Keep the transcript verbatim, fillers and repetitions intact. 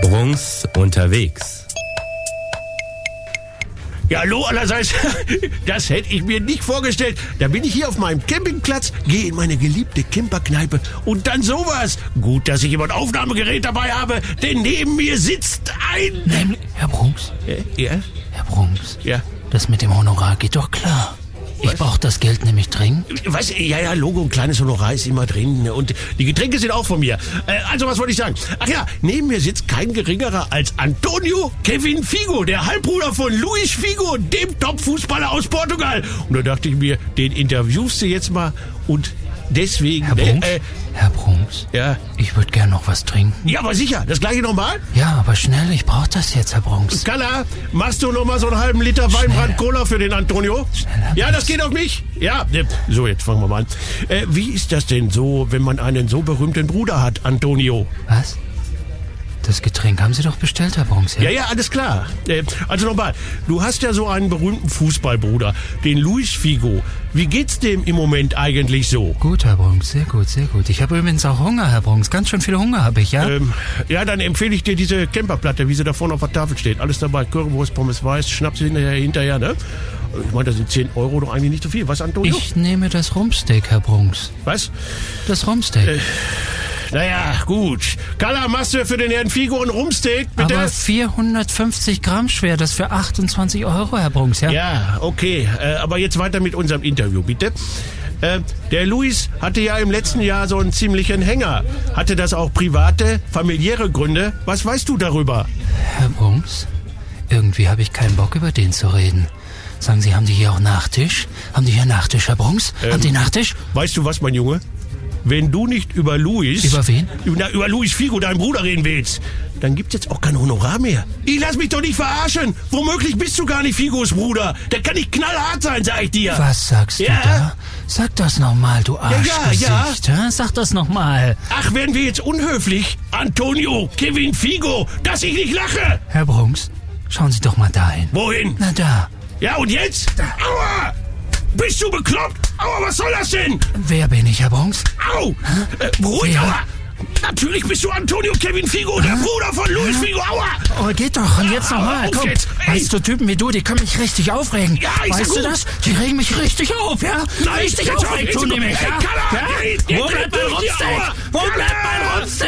Bruns unterwegs. Ja, hallo allerseits. Das hätte ich mir nicht vorgestellt. Da bin ich hier auf meinem Campingplatz, gehe in meine geliebte Camperkneipe und dann sowas. Gut, dass ich immer ein Aufnahmegerät dabei habe, denn neben mir sitzt ein... Nämlich, Herr Bruns? Ja? Ja? Herr Bruns? Ja? Das mit dem Honorar geht doch klar. Ich brauche das Geld nämlich dringend. Was? Ja, ja, Logo, ein kleines Honorar ist immer drin. Und die Getränke sind auch von mir. Äh, also, was wollte ich sagen? Ach ja, neben mir sitzt kein geringerer als Antonio Kevin Figo, der Halbbruder von Luis Figo, dem Top-Fußballer aus Portugal. Und da dachte ich mir, den interviewst du jetzt mal und deswegen... Herr Bruns? Äh, äh, Herr Bruns? Ja? Ich würde gern noch was trinken. Ja, aber sicher. Das gleiche nochmal? Ja, aber schnell, ich brauche das jetzt, Herr Bruns. Kalla, machst du noch mal so einen halben Liter Weinbrand Cola für den Antonio? Schneller. Ja, das geht auf mich. Ja, so, jetzt fangen wir mal an. Äh, wie ist das denn so, wenn man einen so berühmten Bruder hat, Antonio? Was? Das Getränk haben Sie doch bestellt, Herr Bruns, ja? Ja, ja, alles klar. Äh, also nochmal, du hast ja so einen berühmten Fußballbruder, den Luis Figo. Wie geht's dem im Moment eigentlich so? Gut, Herr Bruns, sehr gut, sehr gut. Ich habe übrigens auch Hunger, Herr Bruns. Ganz schön viel Hunger habe ich, ja? Ähm, ja, dann empfehle ich dir diese Camperplatte, wie sie da vorne auf der Tafel steht. Alles dabei, Currywurst, Pommes Weiß, Schnaps hinterher, hinterher, ne? Ich meine, da sind zehn Euro doch eigentlich nicht so viel. Was, Antonio? Ich nehme das Rumpsteak, Herr Bruns. Was? Das Rumpsteak. Äh, naja, gut. Kalla, machst du für den Herrn Figo einen Rumpsteak, bitte? Aber vierhundertfünfzig Gramm schwer, das für achtundzwanzig Euro, Herr Bruns, ja? Ja, okay. Äh, aber jetzt weiter mit unserem Interview, bitte. Äh, der Luis hatte ja im letzten Jahr so einen ziemlichen Hänger. Hatte das auch private, familiäre Gründe? Was weißt du darüber? Herr Bruns, irgendwie habe ich keinen Bock, über den zu reden. Sagen Sie, haben die hier auch Nachtisch? Haben die hier Nachtisch, Herr Bruns? Ähm, haben die Nachtisch? Weißt du was, mein Junge? Wenn du nicht über Luis... Über wen? Über, über Luis Figo, deinen Bruder, reden willst, dann gibt's jetzt auch kein Honorar mehr. Ich lass mich doch nicht verarschen. Womöglich bist du gar nicht Figos Bruder. Der kann nicht knallhart sein, sag ich dir. Was sagst Ja? du da? Sag das nochmal, du Arschgesicht. ja, ja. Sag das nochmal. Ach, werden wir jetzt unhöflich? Antonio, Kevin Figo, dass ich nicht lache. Herr Bruns, schauen Sie doch mal dahin. Wohin? Na da. Ja, und jetzt? Aua! Bist du bekloppt? Aua, was soll das denn? Wer bin ich, Herr Bruns? Au! Äh, ruhig, Wer? aua! Natürlich bist du Antonio Kevin Figo, der Bruder von Luis Figo, aua! Oh, geht doch. Und jetzt Ja, nochmal. auf Komm. jetzt. Ey. Weißt du, Typen wie du, die können mich richtig aufregen. Ja, ich sag weißt du gut. das? Die regen mich richtig auf, ja? Nein, richtig jetzt aufregen auf, tun jetzt die mich, auf. ja? Ey, Kalla, ja? geht- geht Wo bleibt mein durch die Rumpsteak? Aua. Wo bleibt Kalla. mein Rumpsteak?